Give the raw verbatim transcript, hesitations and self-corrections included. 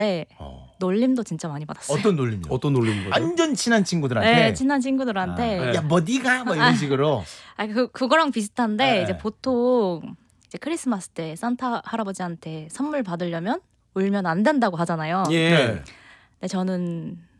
네. 어. 놀림도 진짜 많이 받았어요. 어떤 놀림이요? 어떤 놀림 거죠? 완전 친한 친구들한테. 네, 친한 친구들한테. 아, 네. 야, 뭐 네가 뭐 이런 식으로. 아, 그 그거랑 비슷한데 네. 이제 보통 이제 크리스마스 때 산타 할아버지한테 선물 받으려면 울면 안 된다고 하잖아요. 예. 네. 근데 저는